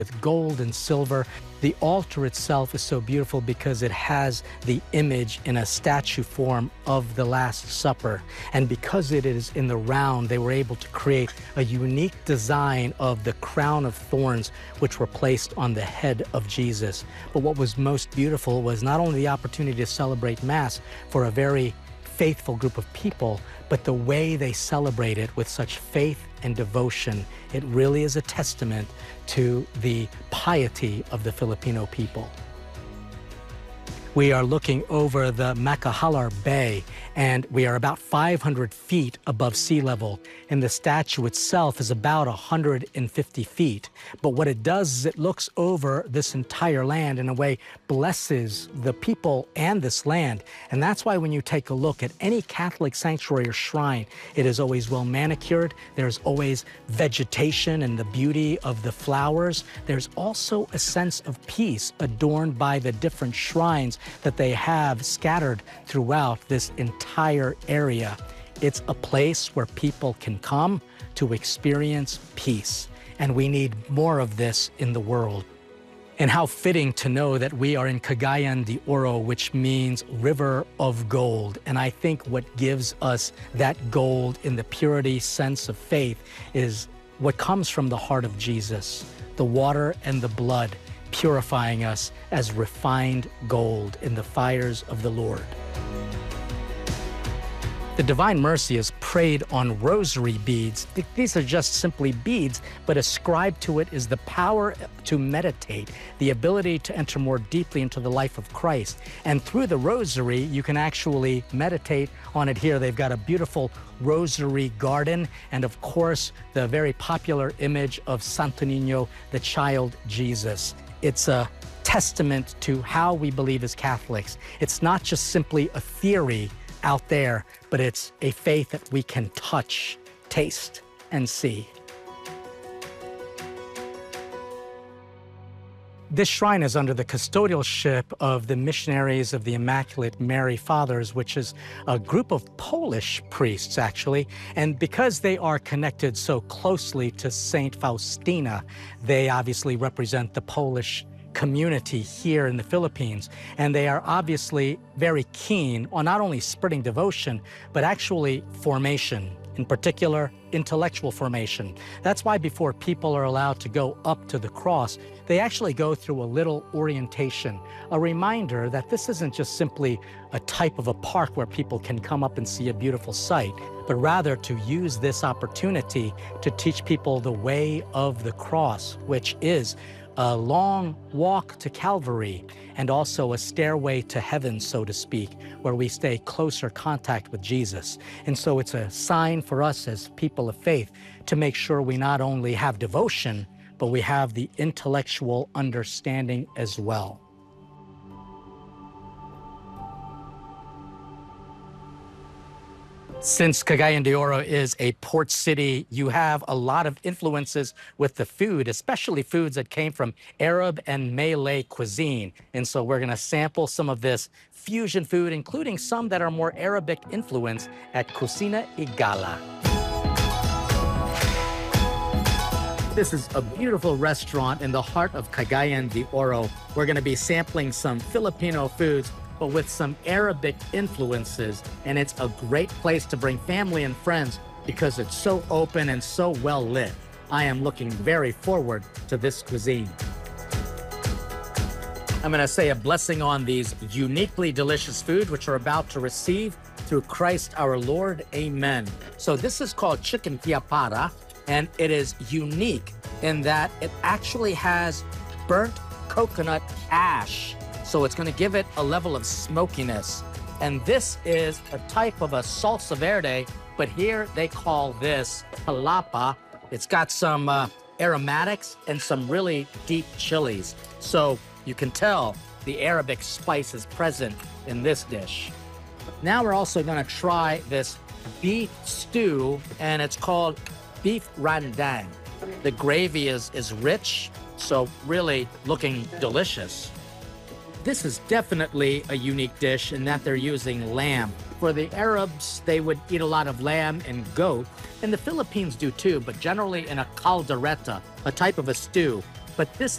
with gold and silver. The altar itself is so beautiful because it has the image in a statue form of the Last Supper. And because it is in the round, they were able to create a unique design of the crown of thorns, which were placed on the head of Jesus. But what was most beautiful was not only the opportunity to celebrate Mass for a very faithful group of people, but the way they celebrate it with such faith and devotion. It really is a testament to the piety of the Filipino people. We are looking over the Makahalar Bay, and we are about 500 feet above sea level, and the statue itself is about 150 feet. But what it does is it looks over this entire land in a way blesses the people and this land. And that's why when you take a look at any Catholic sanctuary or shrine, it is always well manicured. There's always vegetation and the beauty of the flowers. There's also a sense of peace adorned by the different shrines that they have scattered throughout this entire area. It's a place where people can come to experience peace, and we need more of this in the world. And how fitting to know that we are in Cagayan de Oro, which means river of gold. And I think what gives us that gold in the purity sense of faith is what comes from the heart of Jesus, the water and the blood, purifying us as refined gold in the fires of the Lord. The Divine Mercy is prayed on rosary beads. These are just simply beads, but ascribed to it is the power to meditate, the ability to enter more deeply into the life of Christ. And through the rosary, you can actually meditate on it here. They've got a beautiful rosary garden, and of course, the very popular image of Santo Niño, the child Jesus. It's a testament to how we believe as Catholics. It's not just simply a theory out there, but it's a faith that we can touch, taste, and see. This shrine is under the custodialship of the Missionaries of the Immaculate Mary Fathers, which is a group of Polish priests, actually. And because they are connected so closely to Saint Faustina, they obviously represent the Polish community here in the Philippines. And they are obviously very keen on not only spreading devotion, but actually formation, in particular, intellectual formation. That's why before people are allowed to go up to the cross, they actually go through a little orientation, a reminder that this isn't just simply a type of a park where people can come up and see a beautiful sight, but rather to use this opportunity to teach people the way of the cross, which is a long walk to Calvary and also a stairway to heaven, so to speak, where we stay closer contact with Jesus. And so it's a sign for us as people of faith to make sure we not only have devotion, but we have the intellectual understanding as well. Since Cagayan de Oro is a port city, you have a lot of influences with the food, especially foods that came from Arab and Malay cuisine. And so we're going to sample some of this fusion food, including some that are more Arabic influenced at Cocina y Gala. This is a beautiful restaurant in the heart of Cagayan de Oro. We're going to be sampling some Filipino foods, but with some Arabic influences. And it's a great place to bring family and friends because it's so open and so well lit. I am looking very forward to this cuisine. I'm gonna say a blessing on these uniquely delicious food, which we're about to receive through Christ our Lord, amen. So this is called chicken piapara, and it is unique in that it actually has burnt coconut ash. So it's going to give it a level of smokiness. And this is a type of a salsa verde, but here they call this palapa. It's got some aromatics and some really deep chilies. So you can tell the Arabic spice is present in this dish. Now we're also going to try this beef stew, and it's called beef rendang. The gravy is rich, so really looking delicious. This is definitely a unique dish in that they're using lamb. For the Arabs, they would eat a lot of lamb and goat, and the Philippines do too, but generally in a caldereta, a type of a stew. But this